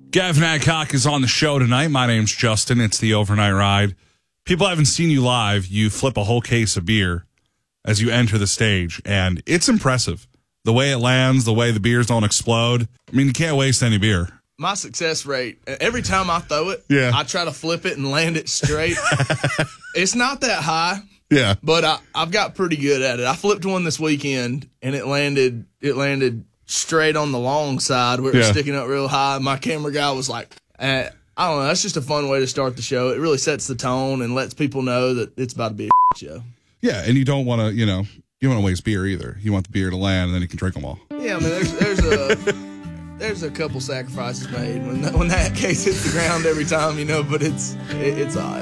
Gavin Adcock is on the show tonight. My name's Justin. It's the Overnight Ride. People haven't seen you live. You flip a whole case of beer as you enter the stage, and it's impressive. The way it lands, the way the beers don't explode. I mean, you can't waste any beer. My success rate, every time I throw it, I try to flip it and land it straight. It's not that high, but I've got pretty good at it. I flipped one this weekend, and it landed straight on the long side where it was sticking up real high. My camera guy was like, I don't know, that's just a fun way to start the show. It really sets the tone and lets people know that it's about to be a show. Yeah, and you don't want to, you don't want to waste beer either. You want the beer to land, and then you can drink them all. Yeah, I mean, there's a couple sacrifices made when that case hits the ground every time, but it's all right.